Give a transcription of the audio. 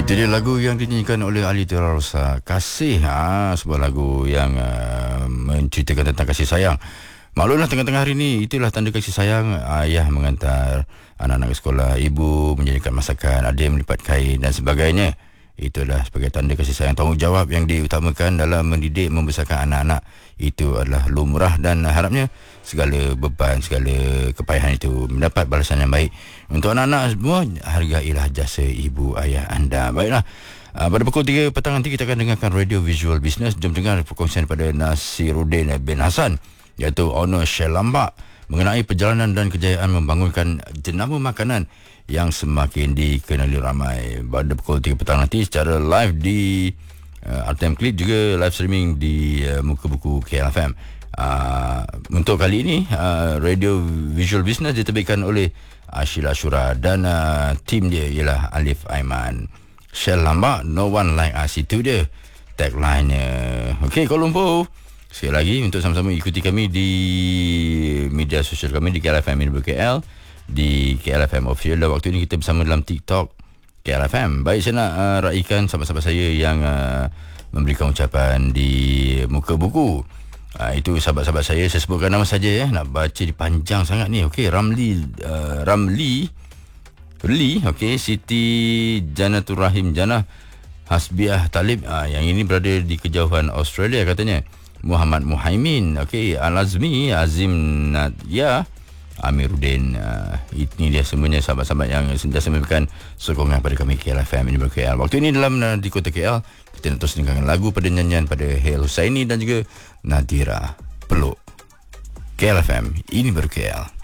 Itu dia lagu yang dinyanyikan oleh Ali Tirarosa, Kasih. Sebuah lagu yang menceritakan tentang kasih sayang. Maklumlah tengah-tengah hari ni, itulah tanda kasih sayang. Ayah mengantar anak-anak ke sekolah, ibu menjadikan masakan, adik melipat kain dan sebagainya. Itulah sebagai tanda kasih sayang. Tanggungjawab yang diutamakan dalam mendidik, membesarkan anak-anak, itu adalah lumrah dan harapnya segala beban, segala kepayahan itu mendapat balasan yang baik. Untuk anak-anak semua, hargailah jasa ibu ayah anda. Baiklah, pada pukul 3 petang nanti kita akan dengarkan Radio Visual Business. Jom dengar perkongsian daripada Nasiruddin bin Hassan, iaitu owner Shell Lambak, mengenai perjalanan dan kejayaan membangunkan jenama makanan yang semakin dikenali ramai. Pada pukul 3 petang nanti secara live di RTM Clip, juga live streaming di Muka Buku KLFM. Untuk kali ini Radio Visual Business diterbitkan oleh Sheila Shura dan tim dia ialah Alif Aiman. Shell Lambak, no one like us, itu dia tagline-nya. Okey, Kuala Lumpur, sekali lagi untuk sama-sama ikuti kami di media sosial kami di KLFM KL, di KLFM Official, dan waktu ini kita bersama dalam TikTok KLFM. Baik, saya nak raikan sahabat-sahabat saya yang memberikan ucapan di Muka Buku. Itu sahabat-sahabat saya sebutkan nama saja ya. Nak baca panjang sangat ni. Okey, Ramli, okey, Siti Janatul Rahim Janah Hasbiah Talib, yang ini berada di kejauhan Australia katanya. Muhammad Muhaimin, okey, Al-Azmi, Azim Nadia, Amiruddin. Ini dia semuanya sahabat-sahabat yang sentiasa memberikan sokongan pada kami KLFM ini KL. Waktu ini dalam di kota KL, kita nak terus dengarkan lagu pada nyanyian pada Hel Husaini dan juga Nadira Peluk. KLFM ini KL.